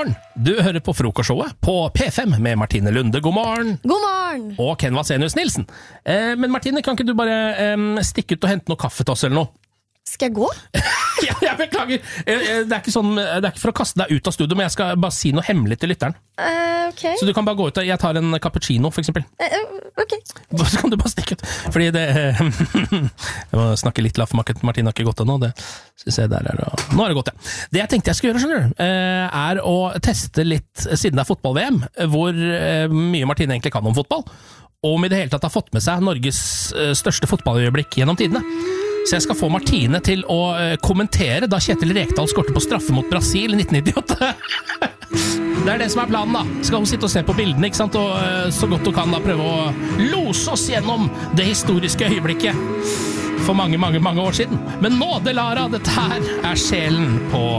morgen. Du hører på frokostshowet på P5 med Martine Lunde. God morgen. God morgen. Og Ken Vasenius Nilsen. Men Martine, kan ikke du bare stikke ut og hente noe kaffe til oss eller noe? Skal jeg gå? Ja, jeg beklager. Det er ikke for å kaste deg ut av studio, men jeg skal bare si noe hemmelig til lytteren. Ok. Så du kan bare gå ut og jeg tar en cappuccino, for eksempel. Ok. Så kan du bare stikke ut. Fordi det jeg må snakke litt lav, for Martine har ikke gått ennå. Skal vi se, der er det. Nå er det gått, ja. Det jeg tenkte jeg skulle gjøre, skjønner du, er å teste litt, siden det er fotball-VM, hvor mye Martine egentlig kan om fotball, og om i det hele tatt har fått med seg Norges største fotballøyeblikk gjennom tidene. Så jeg skal få Martine til å kommentere da Kjetil Rekdal skårte på straffe mot Brasil i 1998. Det er det som er planen da. Skal hun sitte og se på bildene, ikke sant? Og så godt hun kan da prøve å lose oss gjennom det historiske øyeblikket for mange, mange, mange år siden. Men nå, Delara, dette her er sjelen på